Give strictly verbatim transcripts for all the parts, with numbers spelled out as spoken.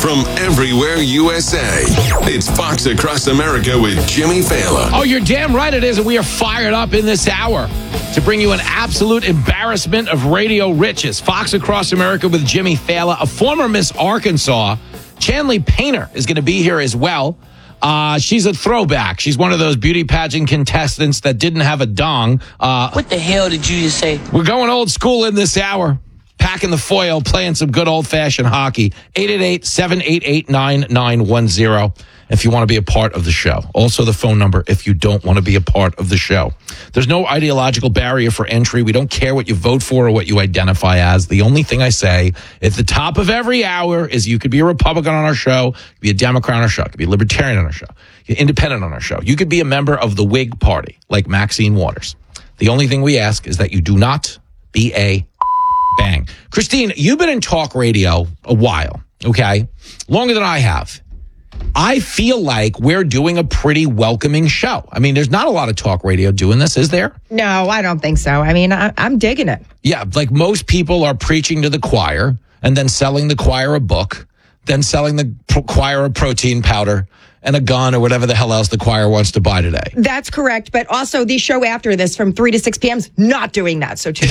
from everywhere U S A. It's Fox Across America with Jimmy Fallon. Oh, you're damn right it is, and we are fired up in this hour to bring you an absolute embarrassment of radio riches. Fox Across America with Jimmy Fallon, a former Miss Arkansas. Chanley Painter is going to be here as well. Uh, she's a throwback. She's one of those beauty pageant contestants that didn't have a dong. Uh, what the hell did you just say? We're going old school in this hour. Packing the foil, playing some good old-fashioned hockey. eight eight eight, seven eight eight, nine nine one zero if you want to be a part of the show. Also the phone number if you don't want to be a part of the show. There's no ideological barrier for entry. We don't care what you vote for or what you identify as. The only thing I say at the top of every hour is you could be a Republican on our show, you could be a Democrat on our show, you could be a Libertarian on our show, you're independent on our show. You could be a member of the Whig Party, like Maxine Waters. The only thing we ask is that you do not be a bang. Christine, you've been in talk radio a while, okay? Longer than I have. I feel like we're doing a pretty welcoming show. I mean, there's not a lot of talk radio doing this, is there? No, I don't think so. I mean, I, I'm digging it. Yeah, like most people are preaching to the choir and then selling the choir a book, then selling the pro- choir a protein powder and a gun or whatever the hell else the choir wants to buy today. That's correct. But also the show after this from three to six p.m. is not doing that. So tune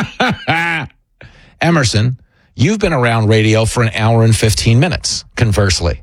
in. Emerson, you've been around radio for an hour and fifteen minutes, conversely.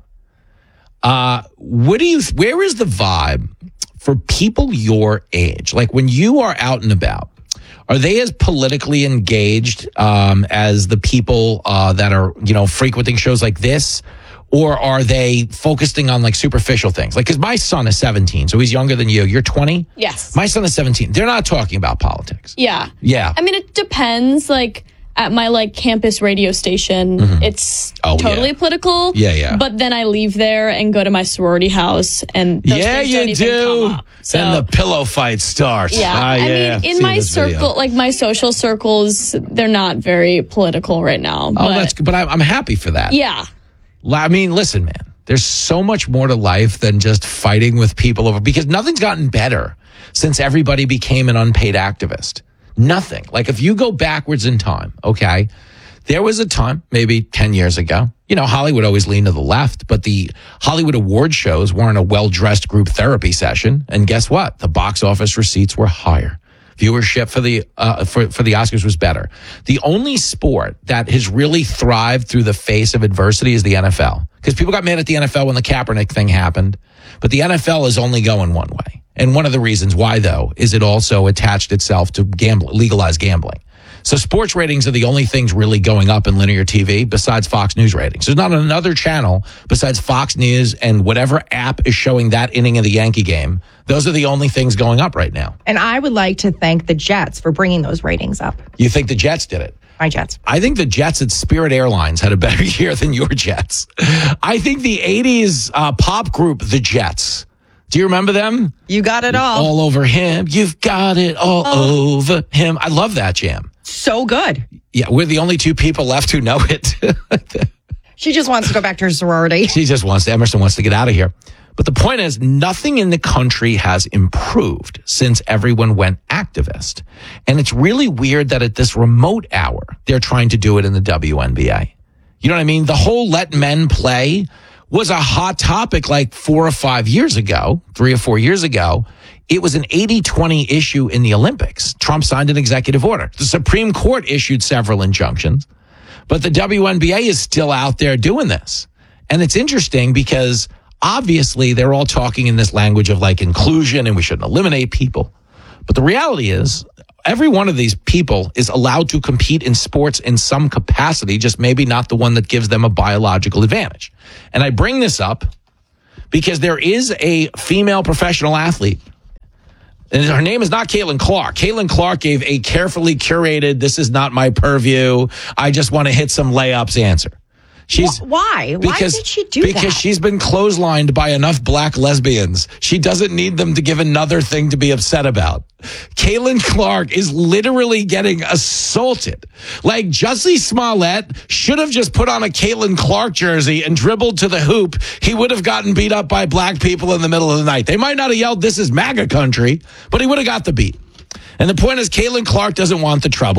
Uh, what do you, where is the vibe for people your age? Like when you are out and about, are they as politically engaged um, as the people uh, that are, you know, frequenting shows like this? Or are they focusing on like superficial things? Like, because my son is seventeen, so he's younger than you. You're twenty? Yes. My son is seventeen. They're not talking about politics. Yeah. Yeah. I mean, it depends. Like, at my like campus radio station, mm-hmm. it's oh, totally yeah. political. Yeah, yeah. But then I leave there and go to my sorority house, and those yeah, things you don't even do. come up. So, then the pillow fight starts. Yeah, ah, I yeah. mean, in See my this circle, video. like my social circles, they're not very political right now. Oh, but, that's good. But I, I'm happy for that. Yeah. I mean, listen, man. There's so much more to life than just fighting with people over, because nothing's gotten better since everybody became an unpaid activist. Nothing. Like if you go backwards in time, okay, there was a time, maybe ten years ago, you know, Hollywood always leaned to the left, but the Hollywood award shows weren't a well-dressed group therapy session. And guess what? The box office receipts were higher. Viewership for the uh, for for the Oscars was better. The only sport that has really thrived through the face of adversity is the N F L. Because people got mad at the N F L when the Kaepernick thing happened. But the N F L is only going one way. And one of the reasons why, though, is it also attached itself to gamble, legalized gambling. So sports ratings are the only things really going up in linear T V besides Fox News ratings. There's not another channel besides Fox News and whatever app is showing that inning of the Yankee game. Those are the only things going up right now. And I would like to thank the Jets for bringing those ratings up. You think the Jets did it? My Jets. I think the Jets at Spirit Airlines had a better year than your Jets. I think the eighties uh, pop group, the Jets. Do you remember them? You got it all. All over him. You've got it all oh. over him. I love that jam. So good. Yeah, we're the only two people left who know it. She just wants to go back to her sorority. She just wants to, Emerson wants to get out of here. But the point is, nothing in the country has improved since everyone went activist. And it's really weird that at this remote hour, they're trying to do it in the W N B A. You know what I mean? The whole let men play was a hot topic like four or five years ago, three or four years ago. It was an eighty twenty issue in the Olympics. Trump signed an executive order. The Supreme Court issued several injunctions, but the W N B A is still out there doing this. And it's interesting because obviously they're all talking in this language of like inclusion and we shouldn't eliminate people. But the reality is every one of these people is allowed to compete in sports in some capacity, just maybe not the one that gives them a biological advantage. And I bring this up because there is a female professional athlete. And her name is not Caitlin Clark. Caitlin Clark gave a carefully curated, this is not my purview, I just want to hit some layups answer. She's Why? Why because, did she do because that? Because she's been clotheslined by enough black lesbians. She doesn't need them to give another thing to be upset about. Caitlin Clark is literally getting assaulted. Like Jussie Smollett should have just put on a Caitlin Clark jersey and dribbled to the hoop. He would have gotten beat up by black people in the middle of the night. They might not have yelled, "This is MAGA country," but he would have got the beat. And the point is, Caitlin Clark doesn't want the trouble.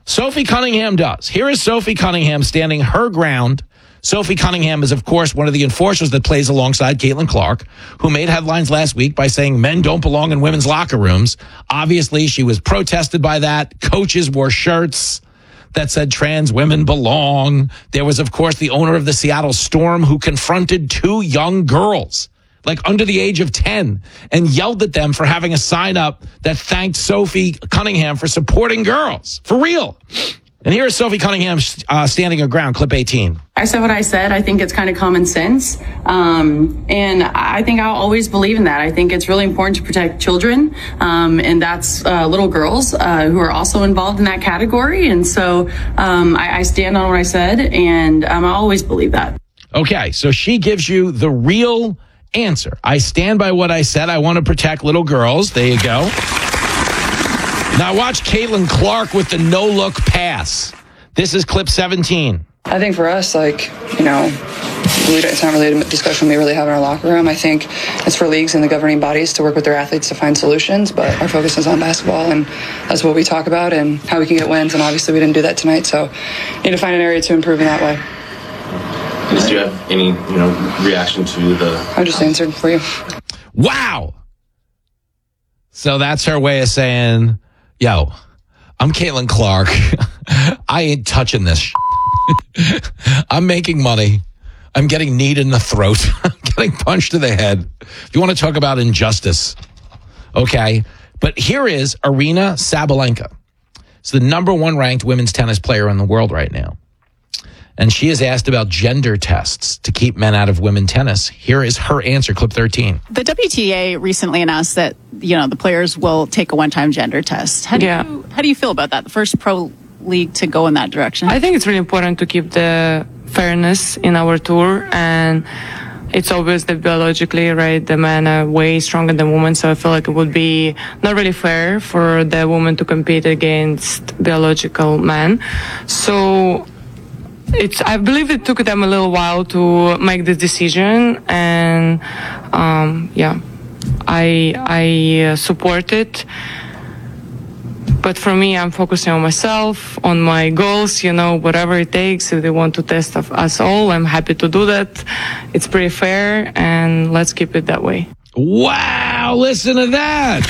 Sophie Cunningham does. Here is Sophie Cunningham standing her ground. Sophie Cunningham is, of course, one of the enforcers that plays alongside Caitlin Clark, who made headlines last week by saying men don't belong in women's locker rooms. Obviously, she was protested by that. Coaches wore shirts that said trans women belong. There was, of course, the owner of the Seattle Storm who confronted two young girls, like under the age of ten, and yelled at them for having a sign up that thanked Sophie Cunningham for supporting girls. For real. And here is Sophie Cunningham uh, standing her ground, clip eighteen. I said what I said. I think it's kind of common sense. Um, and I think I'll always believe in that. I think it's really important to protect children. Um, and that's uh, little girls uh, who are also involved in that category. And so um, I, I stand on what I said, and um, I always believe that. Okay, so she gives you the real answer. I stand by what I said. I want to protect little girls. There you go. Now watch Caitlin Clark with the no-look pass. This is clip seventeen. I think for us, like, you know, we, it's not really a discussion we really have in our locker room. I think it's for leagues and the governing bodies to work with their athletes to find solutions, but our focus is on basketball, and that's what we talk about and how we can get wins, and obviously we didn't do that tonight, so we need to find an area to improve in that way. Do you have any, you know, reaction to the... I just answered for you. Wow! So that's her way of saying, yo, I'm Caitlin Clark. I ain't touching this shit. I'm making money. I'm getting kneed in the throat. I'm getting punched in the head. If you want to talk about injustice, okay. But here is Aryna Sabalenka. It's the number one ranked women's tennis player in the world right now. And she is asked about gender tests to keep men out of women tennis. Here is her answer, clip thirteen. The W T A recently announced that, you know, the players will take a one-time gender test. How do yeah. you how do you feel about that? The first pro league to go in that direction. I think it's really important to keep the fairness in our tour, and it's obvious that biologically, right, the men are way stronger than women, so I feel like it would be not really fair for the women to compete against biological men. So it's, I believe it took them a little while to make this decision, and um, yeah, I I uh, support it. But for me, I'm focusing on myself, on my goals, you know, whatever it takes. If they want to test us all, I'm happy to do that. It's pretty fair, and let's keep it that way. Wow, listen to that.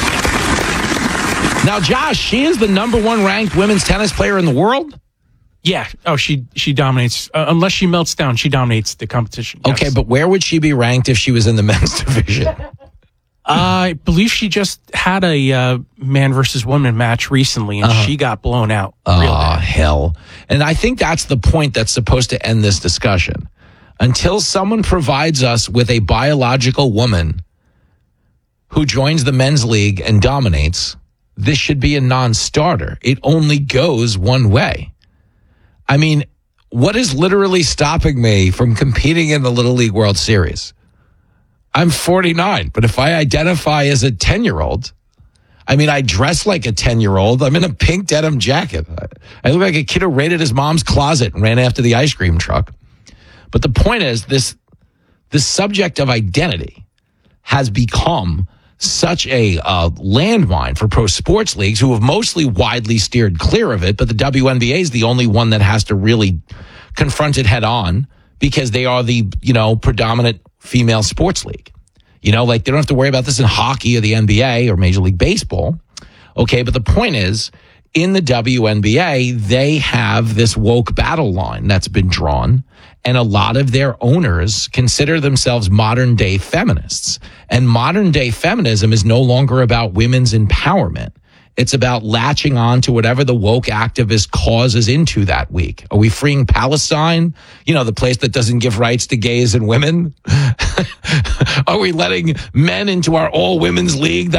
Now, Josh, she is the number one ranked women's tennis player in the world? Yeah. Oh, she she dominates. Uh, unless she melts down, she dominates the competition. Yes. Okay, but where would she be ranked if she was in the men's division? I believe she just had a uh, man versus woman match recently, and uh-huh. she got blown out. Oh, hell. And I think that's the point that's supposed to end this discussion. Until someone provides us with a biological woman who joins the men's league and dominates, this should be a non-starter. It only goes one way. I mean, what is literally stopping me from competing in the Little League World Series? I'm forty-nine, but if I identify as a ten-year-old, I mean, I dress like a ten-year-old. I'm in a pink denim jacket. I look like a kid who raided his mom's closet and ran after the ice cream truck. But the point is, this, this subject of identity has become such a uh, landmine for pro sports leagues who have mostly widely steered clear of it, but the W N B A is the only one that has to really confront it head on because they are the, you know, predominant female sports league. You know, like they don't have to worry about this in hockey or the N B A or Major League Baseball. Okay, but the point is, in the W N B A, they have this woke battle line that's been drawn, and a lot of their owners consider themselves modern day feminists. And modern day feminism is no longer about women's empowerment. It's about latching on to whatever the woke activist causes into that week. Are we freeing Palestine? You know, the place that doesn't give rights to gays and women? Are we letting men into our all women's league that